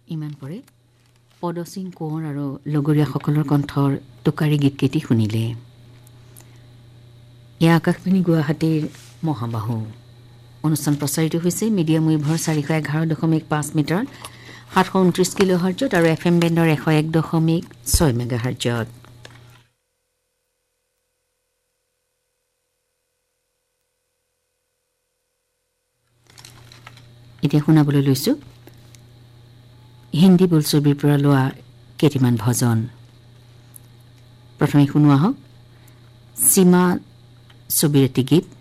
ইমান পৰে পদসিং কোঁৱৰ আৰু লগৰীয়াসকলৰ কণ্ঠৰ টোকাৰী গীতকেইটি শুনিলে। এয়া আকাশবাণী গুৱাহাটীৰ মহাবাহু। অনুষ্ঠান প্ৰচাৰিত হৈছে মিডিয়াম ৱেভৰ 411.5 মিটাৰ 729 কিলোহাৰ্টজত আৰু FM বেণ্ডৰ 101.6 মেগাহাৰ্টজত। এতিয়া শুনাবলৈ লৈছো হিন্দী বোলছবিৰ পৰা লোৱা কেইটামান ভজন। প্ৰথমে শুনোৱা হওক সীমা ছবিৰ এটি গীত।